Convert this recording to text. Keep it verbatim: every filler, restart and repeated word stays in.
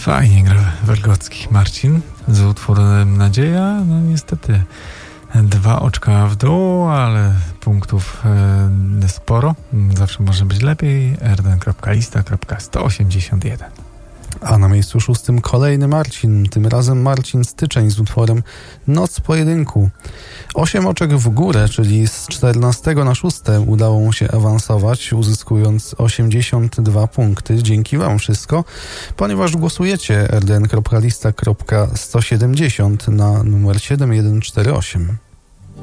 Fajnie gra Welgocki Marcin z utworem Nadzieja. No niestety dwa oczka w dół, ale punktów e, sporo. Zawsze może być lepiej. r d n kropka lista kropka sto osiemdziesiąt jeden. A na miejscu szóstym kolejny Marcin, tym razem Marcin Styczeń z utworem Noc Pojedynku. Osiem oczek w górę, czyli z czternastego na szóste udało mu się awansować, uzyskując osiemdziesiąt dwa punkty. Dzięki wam wszystko, ponieważ głosujecie r d n kropka lista kropka sto siedemdziesiąt na numer siedem jeden cztery osiem.